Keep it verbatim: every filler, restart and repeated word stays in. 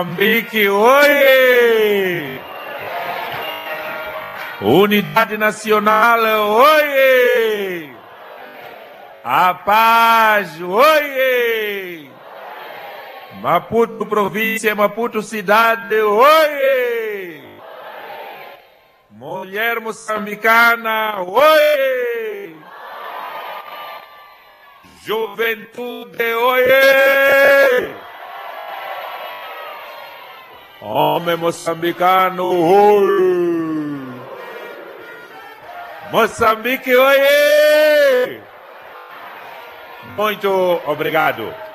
Moçambique, oi! Unidade Nacional, oi! A paz, oi! Maputo província, Maputo cidade, oi! Mulher moçambicana, oi! Juventude, oi! Homem moçambicano, oi! Moçambique, oi! Muito obrigado.